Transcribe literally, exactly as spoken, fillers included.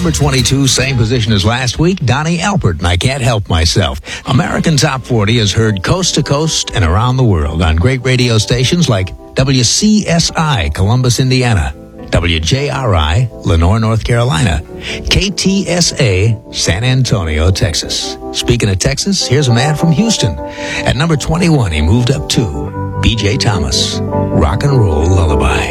number twenty-two, same position as last week, Donnie Alpert, and I Can't Help Myself. American Top forty is heard coast to coast and around the world on great radio stations like W C S I, Columbus, Indiana, W J R I, Lenore, North Carolina, K T S A, San Antonio, Texas. Speaking of Texas, here's a man from Houston. At number twenty-one, he moved up to B J Thomas, Rock and Roll Lullaby.